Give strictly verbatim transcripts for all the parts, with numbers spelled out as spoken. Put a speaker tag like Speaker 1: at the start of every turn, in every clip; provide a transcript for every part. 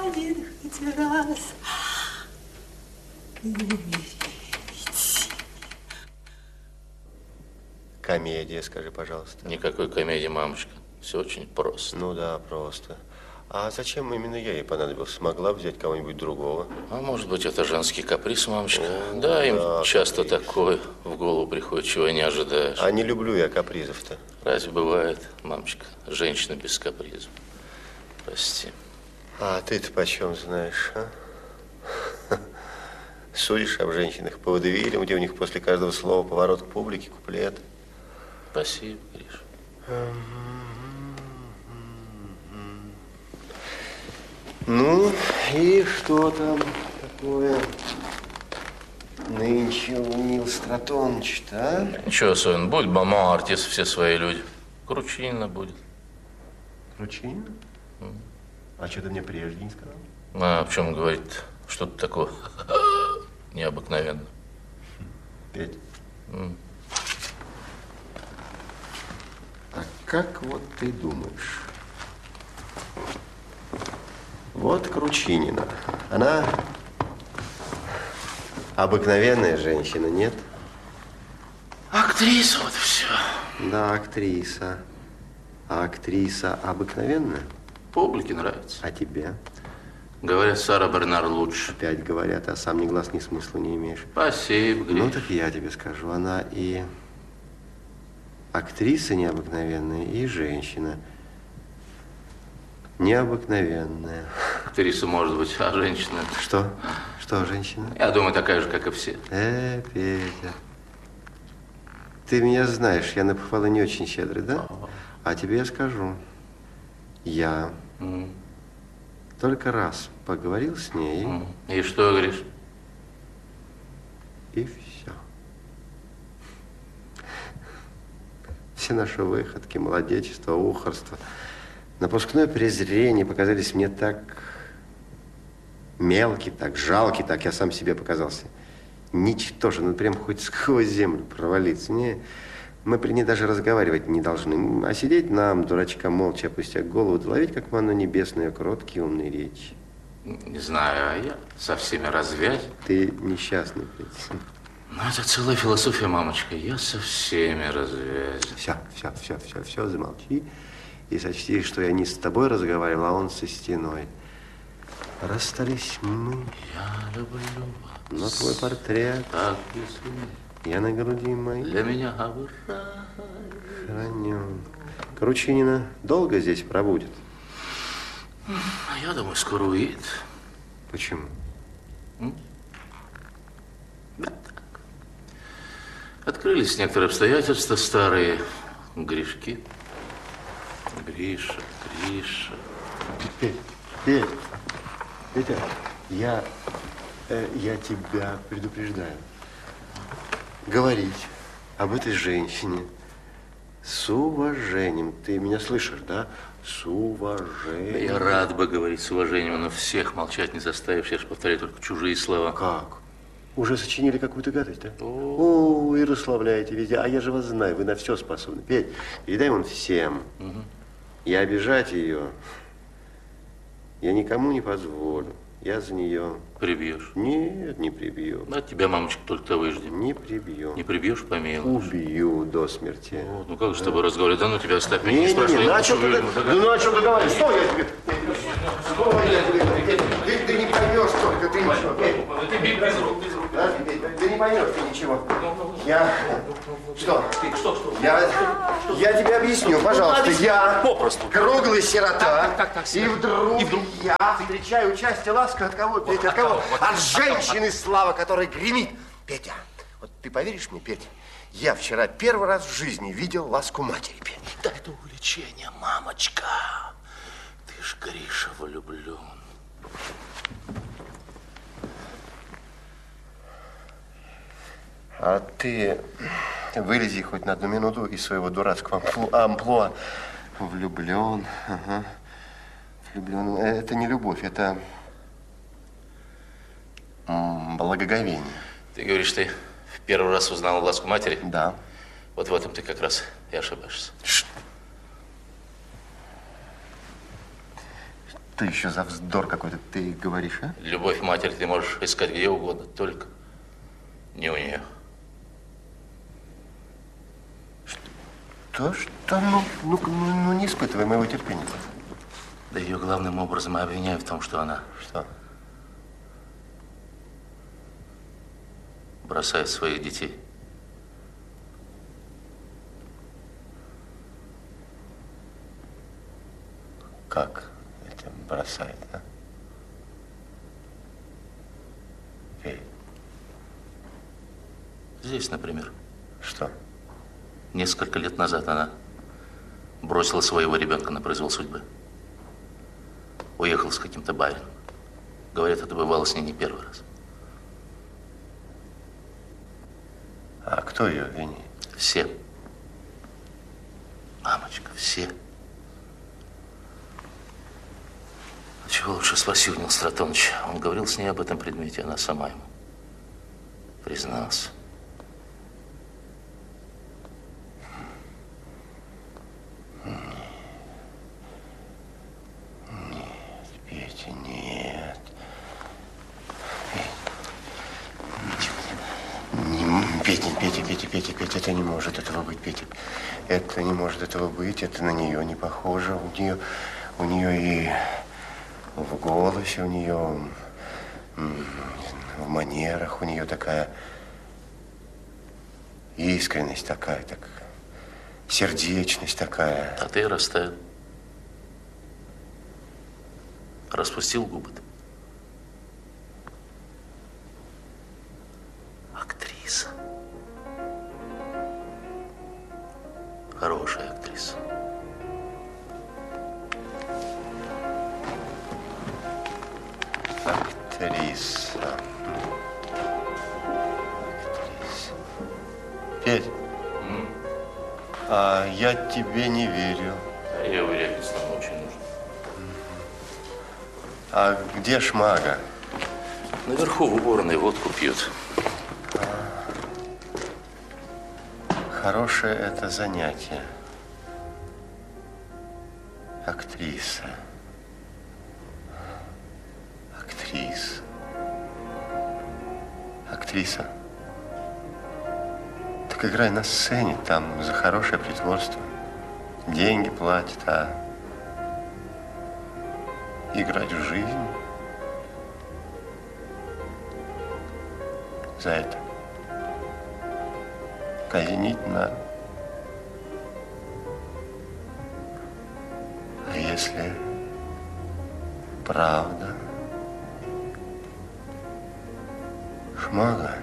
Speaker 1: один хоть раз умереть.
Speaker 2: Комедия, скажи, пожалуйста.
Speaker 3: Никакой комедии, мамочка. Все очень просто.
Speaker 2: Ну да, просто. А зачем именно я ей понадобился? Могла взять кого-нибудь другого.
Speaker 3: А может быть, это женский каприз, мамочка?
Speaker 2: О,
Speaker 3: да, им
Speaker 2: да,
Speaker 3: часто
Speaker 2: каприз.
Speaker 3: такое в голову приходит, чего не ожидаешь.
Speaker 2: А не люблю я капризов-то.
Speaker 3: Разве бывает, мамочка, женщина без капризов? Прости.
Speaker 2: А ты-то почем знаешь, а? Судишь об женщинах по водевилям, где у них после каждого слова поворот к публике, куплет.
Speaker 3: Спасибо, Гриша.
Speaker 2: Ну, и что там такое нынче у Нил Стратоновича, а?
Speaker 3: Ничего особенного. Будет мама, артист, все свои люди. Кручинина будет.
Speaker 2: Кручинина? Mm. А что ты мне прежде не сказал?
Speaker 3: А в чем говорить-то? Что-то такое необыкновенное.
Speaker 2: Петь.
Speaker 3: Mm.
Speaker 2: А как вот ты думаешь? Вот Кручинина. Она обыкновенная женщина, нет?
Speaker 3: Актриса, вот и все.
Speaker 2: Да, актриса. А актриса обыкновенная?
Speaker 3: Публике нравится.
Speaker 2: А тебе?
Speaker 3: Говорят, Сара Бернар лучше.
Speaker 2: Опять говорят, а сам ни глаз, ни смысла не имеешь.
Speaker 3: Спасибо, Гриш.
Speaker 2: Ну, так я тебе скажу. Она и актриса необыкновенная, и женщина необыкновенная.
Speaker 3: Актриса может быть, а женщина?
Speaker 2: Что? Что, женщина?
Speaker 3: Я думаю, такая же, как и все.
Speaker 2: Э, Петя, ты меня знаешь, я на похвалы не очень щедрый, да?
Speaker 3: Ага.
Speaker 2: А тебе я скажу. Я
Speaker 3: Mm.
Speaker 2: только раз поговорил с ней.
Speaker 3: Mm. И что, говоришь?
Speaker 2: И все. Все наши выходки, молодечество, ухарство, напускное презрение показались мне так мелкий, так жалкий, так я сам себе показался. Ничтожен, ну прям хоть сквозь землю провалиться. Не, мы при ней даже разговаривать не должны. А сидеть нам, дурачкам, молча опустя голову, да ловить, как манну небесную, кроткие умные речи.
Speaker 3: Не знаю, а я со всеми развязь.
Speaker 2: Ты несчастный, Петя.
Speaker 3: Ну, это целая философия, мамочка. Я со всеми развязь.
Speaker 2: Все, все, все, все, все, замолчи. И сочти, что я не с тобой разговаривал, а он со стеной. Расстались мы.
Speaker 3: Я люблю вас.
Speaker 2: Но твой портрет
Speaker 3: Так, если
Speaker 2: я на груди моей
Speaker 3: для меня обожаю.
Speaker 2: хранен. Кручинина долго здесь пробудет?
Speaker 3: А я думаю, скоро уедет.
Speaker 2: Почему?
Speaker 3: М? Да так. Открылись некоторые обстоятельства, старые грешки. Гриша, Гриша.
Speaker 2: Петя, Петя, Петя, я, э, я тебя предупреждаю. Говорить об этой женщине с уважением. Ты меня слышишь, да? С уважением.
Speaker 3: Я рад бы говорить с уважением, но всех молчать не заставишь. Я же повторяю только чужие слова.
Speaker 2: Как? Уже сочинили какую-то гадость, да? О, О и расслабляете везде. А я же вас знаю, вы на все способны. Петь, передай вон всем.
Speaker 3: Угу.
Speaker 2: И обижать ее я никому не позволю. Я за нее...
Speaker 3: Прибьешь?
Speaker 2: Нет, не прибью.
Speaker 3: От тебя, мамочка, только того и ждем.
Speaker 2: Не прибью.
Speaker 3: Не прибьешь, помилуешь.
Speaker 2: Убью до смерти.
Speaker 3: Вот, ну как же с тобой разговаривать? Да ну тебя оставь, меня
Speaker 2: Не,
Speaker 3: не
Speaker 2: не,
Speaker 3: спрашивай.
Speaker 2: не,
Speaker 3: я
Speaker 2: ну о
Speaker 3: лучше
Speaker 2: чем ты,
Speaker 3: выйду.
Speaker 2: да, ну о чем ты говоришь? Стой, я тебе... Стой, я тебе... Ты, ты не поймешь только, ты ничего.
Speaker 3: Ты без рук, без рук.
Speaker 2: Подожди, Петь, ты не поймешь, ты ничего. Я... Что?
Speaker 3: Что, что?
Speaker 2: Я, я тебе объясню, пожалуйста. Я
Speaker 3: попросту.
Speaker 2: круглый сирота.
Speaker 3: Так, так, так,
Speaker 2: и, вдруг
Speaker 3: и вдруг
Speaker 2: я встречаю участие ласка от кого, Петя, от кого? От женщины, слава которой гремит. Петя, вот ты поверишь мне, Петя, я вчера первый раз в жизни видел ласку матери, Петя.
Speaker 3: Да это увлечение, мамочка. Ты ж, Гриша, влюблен.
Speaker 2: А ты вылези хоть на одну минуту из своего дурацкого амплуа. Влюблен, ага. Влюблен. Это не любовь, это благоговение.
Speaker 3: Ты говоришь, ты в первый раз узнал ласку матери?
Speaker 2: Да.
Speaker 3: Вот в этом ты как раз и ошибаешься.
Speaker 2: ты еще за вздор какой-то ты говоришь, а?
Speaker 3: Любовь матери ты можешь искать где угодно, только не у нее.
Speaker 2: Что, что? Ну, ну, ну, ну не испытывай моего терпения.
Speaker 3: Да ее главным образом и обвиняю в том, что она...
Speaker 2: Что?
Speaker 3: Бросает своих детей.
Speaker 2: Как это бросает, а? Эй.
Speaker 3: Здесь, например.
Speaker 2: Что?
Speaker 3: Несколько лет назад она бросила своего ребенка на произвол судьбы. Уехала с каким-то барином. Говорят, это бывало с ней не первый раз.
Speaker 2: А кто ее винит?
Speaker 3: Все. Мамочка, все. А чего лучше спроси у Нила Стратоновича? Он говорил с ней об этом предмете, она сама ему призналась.
Speaker 2: Петя, нет. Не, Петя, Петя, Петя, Петя, Петя, это не может этого быть, Петя. Это не может этого быть, это на нее не похоже. У нее, у нее и в голосе, у нее, в манерах, у нее такая искренность такая, так, сердечность такая.
Speaker 3: А ты растаял. Распустил губы-то. Актриса. Хорошая актриса.
Speaker 2: Актриса. Актриса. Петь,
Speaker 3: М?
Speaker 2: а я тебе не верю.
Speaker 3: А я уверяю, если нам очень нужно.
Speaker 2: А где шмага?
Speaker 3: Наверху в уборной водку пьют.
Speaker 2: Хорошее это занятие. Актриса. Актриса. Актриса. Так играй на сцене, там за хорошее притворство. Деньги платят, а играть в жизнь за это казнить надо. А если правда, шмага?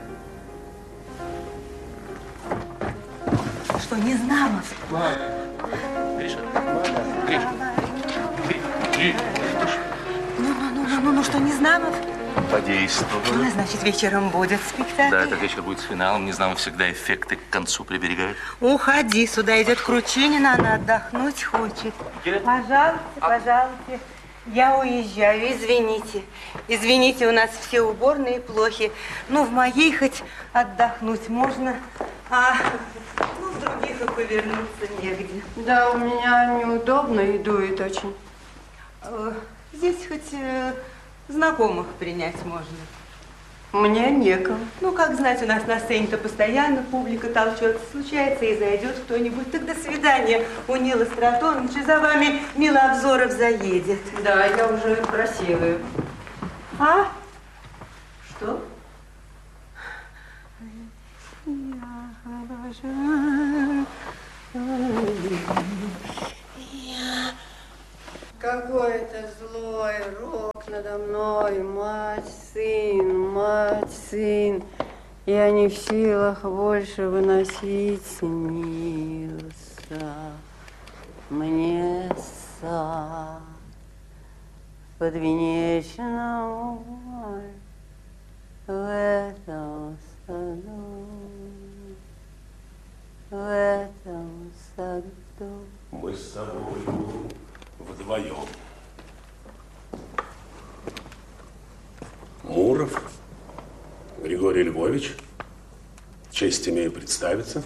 Speaker 1: Что, Незнамов?
Speaker 3: Гриша, Гриша, Гриша.
Speaker 1: Ну, ну, ну, ну, ну, ну, что, Незнамов?
Speaker 3: Подействовало.
Speaker 1: Ну, значит, вечером будет спектакль.
Speaker 3: Да, этот вечер будет с финалом. Не знаю, всегда эффекты к концу приберегают.
Speaker 1: Уходи, сюда идет Кручинина, она отдохнуть хочет. Пожалуйста, пожалуйста. Я уезжаю, извините. Извините, у нас все уборные плохи. Ну, в моей хоть отдохнуть можно, а ну, в других и повернуться негде.
Speaker 4: Да, у меня неудобно и дует очень.
Speaker 1: Э, Здесь хоть э, знакомых принять можно.
Speaker 4: Мне некого.
Speaker 1: Ну, как знать, у нас на сцене-то постоянно публика толчется. Случается и зайдет кто-нибудь. Так до свидания. У Нила Стратоновича за вами Миловзоров заедет.
Speaker 4: Да, я уже просила.
Speaker 1: А?
Speaker 4: Что?
Speaker 1: Я обожаю.
Speaker 4: Какой-то злой рок надо мной, мать, сын, мать, сын. Я не в силах больше выносить, снился мне сад подвенечного в этом саду, в этом саду.
Speaker 5: Мы с тобой вдвоем. Муров Григорий Львович, честь имею представиться.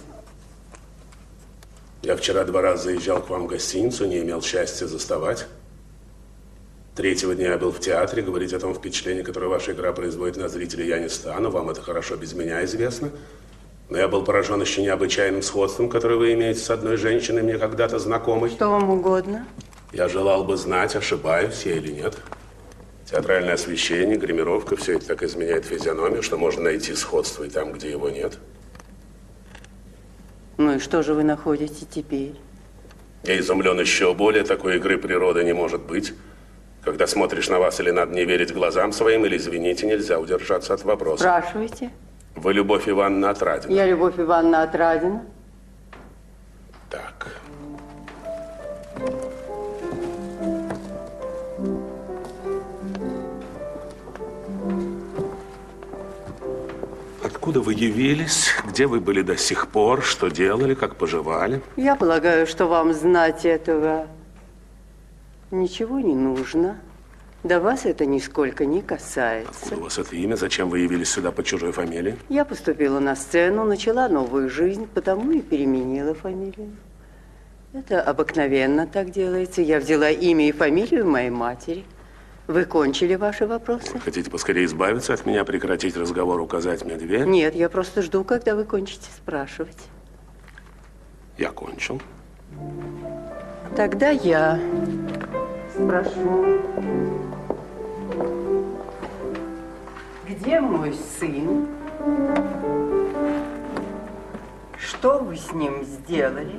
Speaker 5: Я вчера два раза заезжал к вам в гостиницу, не имел счастья заставать. Третьего дня я был в театре. Говорить о том впечатлении, которое ваша игра производит на зрителей, я не стану. Вам это хорошо без меня известно. Но я был поражен еще необычайным сходством, которое вы имеете с одной женщиной, мне когда-то знакомой.
Speaker 4: Что вам угодно?
Speaker 5: Я желал бы знать, ошибаюсь я или нет. Театральное освещение, гримировка, все это так изменяет физиономию, что можно найти сходство и там, где его нет.
Speaker 4: Ну и что же вы находите теперь?
Speaker 5: Я изумлен еще более. Такой игры природы не может быть. Когда смотришь на вас, или надо не верить глазам своим, или, извините, нельзя удержаться от вопроса.
Speaker 4: Спрашивайте.
Speaker 5: Вы Любовь Ивановна Отрадина?
Speaker 4: Я Любовь Ивановна Отрадина.
Speaker 5: Так. Откуда вы явились? Где вы были до сих пор? Что делали? Как поживали?
Speaker 4: Я полагаю, что вам знать этого ничего не нужно. До вас это нисколько не касается.
Speaker 5: Откуда у вас это имя? Зачем вы явились сюда по чужой фамилии?
Speaker 4: Я поступила на сцену, начала новую жизнь, потому и переменила фамилию. Это обыкновенно так делается. Я взяла имя и фамилию моей матери. Вы кончили ваши вопросы?
Speaker 5: Вы хотите поскорее избавиться от меня, прекратить разговор, указать мне дверь?
Speaker 4: Нет, я просто жду, когда вы кончите спрашивать.
Speaker 5: Я кончил.
Speaker 4: Тогда я спрошу, где мой сын? Что вы с ним сделали?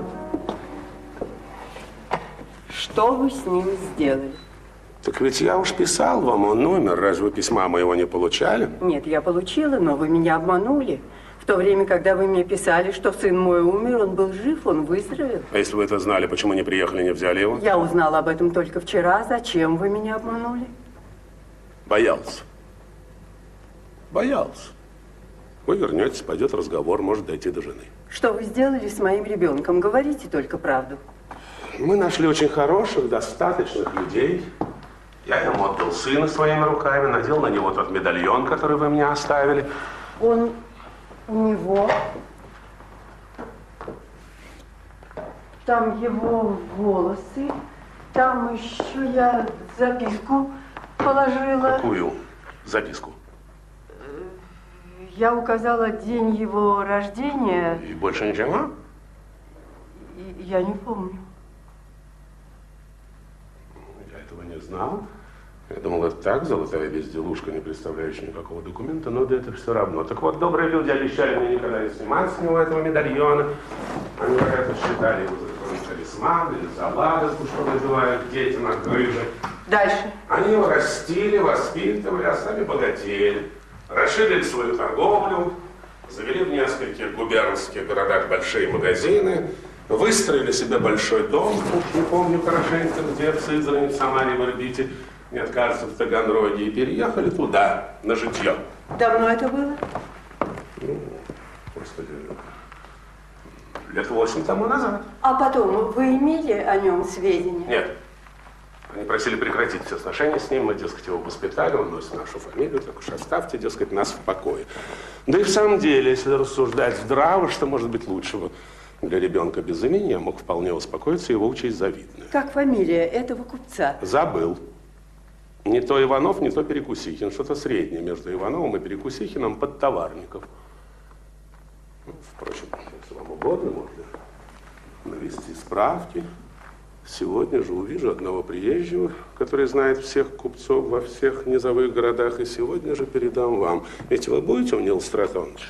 Speaker 4: Что вы с ним сделали?
Speaker 5: Так ведь я уж писал вам, он умер. Разве вы письма моего не получали?
Speaker 4: Нет, я получила, но вы меня обманули. В то время, когда вы мне писали, что сын мой умер, он был жив, он выздоровел.
Speaker 5: А если вы это знали, почему не приехали, не взяли его?
Speaker 4: Я узнала об этом только вчера. Зачем вы меня обманули?
Speaker 5: Боялся. Боялся. Вы вернетесь, пойдет разговор, может дойти до жены.
Speaker 4: Что вы сделали с моим ребенком? Говорите только правду.
Speaker 5: Мы нашли очень хороших, достаточных людей. Я ему отдал сына своими руками, надел на него тот медальон, который вы мне оставили.
Speaker 4: Он у него... Там его волосы. Там еще я записку положила.
Speaker 5: Какую записку?
Speaker 4: Я указала день его рождения.
Speaker 5: И больше ничего?
Speaker 4: И я не помню.
Speaker 5: Я этого не знал. Я думал, это так, золотая безделушка, не представляющая никакого документа, но да это все равно. Так вот, добрые люди обещали мне никогда не снимать с него этого медальона. Они, вероятно, считали его за какой-нибудь талисман или за ладоску, что надевают дети на грыже.
Speaker 4: Дальше.
Speaker 5: Они его растили, воспитывали, а сами богатели. Расширили свою торговлю, завели в нескольких губернских городах большие магазины, выстроили себе большой дом, уж не помню хорошенько, где, в Сызрани, в Самаре, в Ирбите, не откажется, в Таганроге, и переехали туда, на житье.
Speaker 4: Давно это было?
Speaker 5: Ну, господи, лет восемь тому назад.
Speaker 4: А потом, вы имели о нем сведения?
Speaker 5: Нет. Они просили прекратить все сношения с ним, мы, дескать, его воспитали, он носит нашу фамилию, так уж оставьте, дескать, нас в покое. Да и в самом деле, если рассуждать здраво, что может быть лучшего для ребенка без имени, я мог вполне успокоиться, его участь завидная.
Speaker 4: Как фамилия этого купца?
Speaker 5: Забыл. Не то Иванов, не то Перекусихин, что-то среднее между Ивановым и Перекусихиным, Подтоварников. Ну, впрочем, если вам угодно, можно навести справки. Сегодня же увижу одного приезжего, который знает всех купцов во всех низовых городах, и сегодня же передам вам. Ведь вы будете у Нил Стратонович?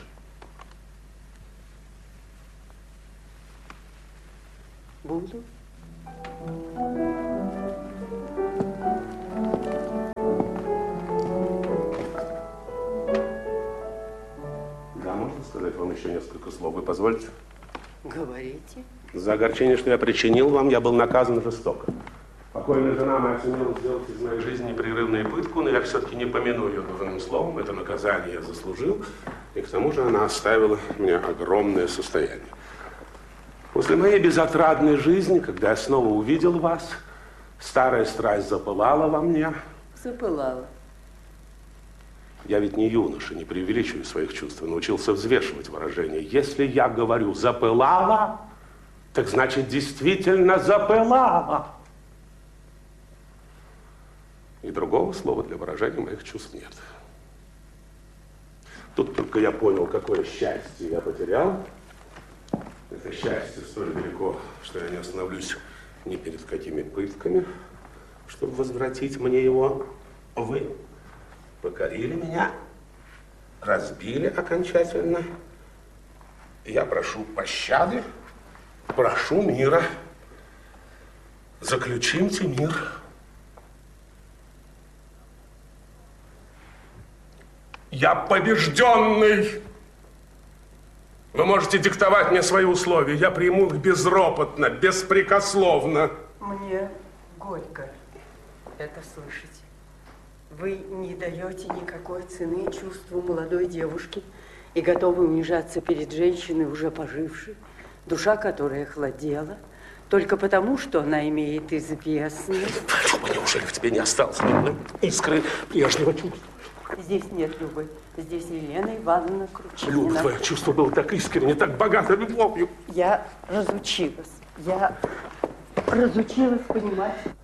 Speaker 4: Буду.
Speaker 5: Да, можно сказать вам еще несколько слов? Вы позвольте?
Speaker 4: Говорите.
Speaker 5: За огорчение, что я причинил вам, я был наказан жестоко. Покойная жена моя сумела сделать из моей жизни непрерывную пытку, но я все-таки не помяну ее дурным словом. Это наказание я заслужил. И к тому же она оставила мне огромное состояние. После моей безотрадной жизни, когда я снова увидел вас, старая страсть запылала во мне.
Speaker 4: Запылала.
Speaker 5: Я ведь не юноша, не преувеличиваю своих чувств, научился взвешивать выражения. Если я говорю «запылала», так значит действительно запылала. И другого слова для выражения моих чувств нет. Тут только я понял, какое счастье я потерял. Это счастье столь велико, что я не остановлюсь ни перед какими пытками, чтобы возвратить мне его. Вы покорили меня, разбили окончательно. Я прошу пощады, прошу мира. Заключимте мир. Я побежденный. Вы можете диктовать мне свои условия. Я приму их безропотно, беспрекословно.
Speaker 4: Мне горько это слышать. Вы не даете никакой цены чувству молодой девушки и готовы унижаться перед женщиной, уже пожившей, душа которой охладела, только потому, что она имеет известность.
Speaker 5: Люба, неужели в тебе не осталось искры прежнего чувства?
Speaker 4: Здесь нет Любы, здесь Елена Ивановна Кручинина.
Speaker 5: Люба, твое чувство было так искренне, так богато любовью.
Speaker 4: Я разучилась, я разучилась понимать